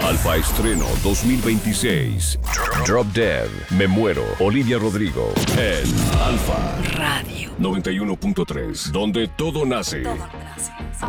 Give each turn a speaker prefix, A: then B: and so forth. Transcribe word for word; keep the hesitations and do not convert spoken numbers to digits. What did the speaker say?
A: Alfa Estreno dos mil veintiséis. Drop Dead. Me muero. Olivia Rodrigo. En Alfa
B: Radio
A: noventa y uno punto tres. Donde todo nace.
B: Todo nace.